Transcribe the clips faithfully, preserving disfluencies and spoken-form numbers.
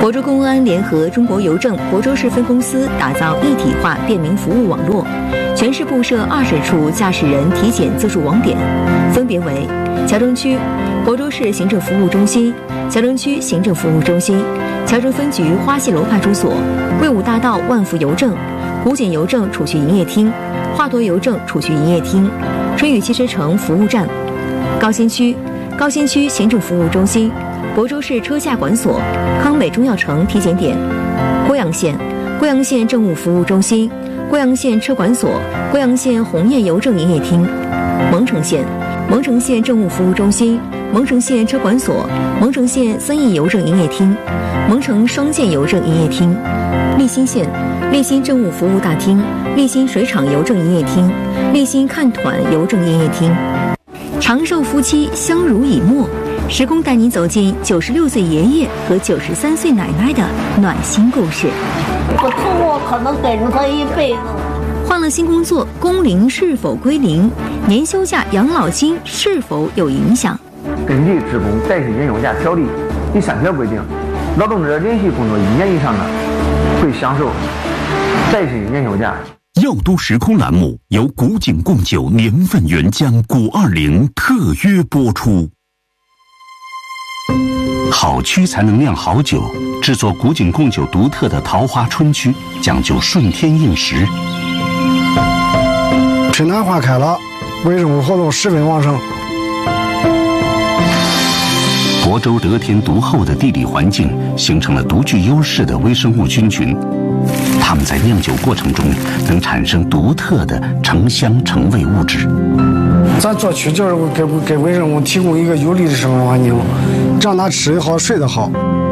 亳州公安联合中国邮政亳州市分公司打造一体化便民服务网络，全市布设二十处驾驶人体检自助网点，分别为桥中区亳州市行政服务中心、桥中区行政服务中心、桥中分局花溪楼派出所、魏武大道万福邮政、古井邮政储蓄营业厅、华佗邮政储蓄营业厅、春雨汽车城服务站。高新区高新区行政服务中心、亳州市车下管所、康美中药城体检点。贵阳县贵阳县政务服务中心、贵阳县车管所、贵阳县红叶邮政营业厅。蒙城县蒙城县政务服务中心、蒙城县车管所、蒙城县三义邮政营业厅、蒙城双建邮政营业厅。利辛县利辛政务服务大厅、利辛水厂邮政营业厅、利辛看团邮政营业厅。长寿夫妻相濡以沫，时空带你走进九十六岁爷爷和九十三岁奶奶的暖心故事。 我承诺可能跟着他一辈子。 换了新工作，工龄是否归零？年休假、养老金是否有影响？ 根据《职工带薪年休假条例》第三条规定，劳动者连续工作一年以上的，会享受带薪年休假。 药都时空栏目由古井贡酒年份原浆古二零特约播出。好曲才能酿好酒，制作古井贡酒独特的桃花春曲，讲究顺天应时。 春暖花开了，微生物活动十分旺盛。 亳州得天独厚的地理环境，形成了独具优势的微生物菌群，它们在酿酒过程中能产生独特的成香成味物质。 咱做曲就是给给微生物提供一个有利的生活环境，让它吃得好，睡得好。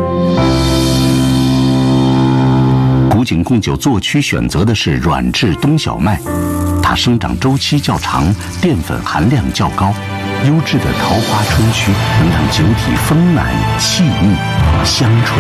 古井贡酒做曲选择的是软质冬小麦，它生长周期较长，淀粉含量较高。优质的桃花春曲能让酒体丰满细腻香醇，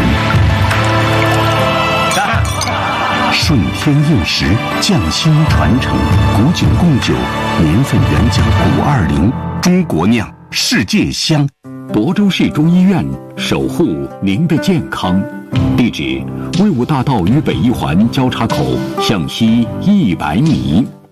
顺天应时，匠心传承。古井贡酒年份原浆古二零，中国酿，世界香。 亳州市中医院守护您的健康，地址：魏武大道与北一环交叉口向西一百米。